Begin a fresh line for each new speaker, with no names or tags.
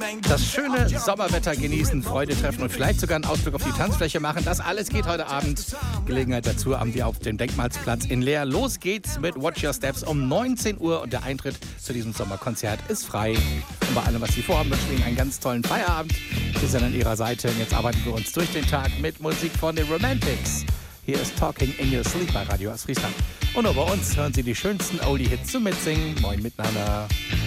Das schöne Sommerwetter genießen, Freude treffen und vielleicht sogar einen Ausflug auf die Tanzfläche machen. Das alles geht heute Abend. Gelegenheit dazu haben wir auf dem Denkmalsplatz in Leer. Los geht's mit Watch Your Steps um 19 Uhr und der Eintritt zu diesem Sommerkonzert ist frei. Und bei allem, was Sie vorhaben, wünschen wir Ihnen einen ganz tollen Feierabend. Wir sind an Ihrer Seite und jetzt arbeiten wir uns durch den Tag mit Musik von den Romantics. Hier ist Talking in Your Sleep bei Radio Ostfriesland. Und über uns hören Sie die schönsten Oldie-Hits zum Mitsingen. Moin miteinander.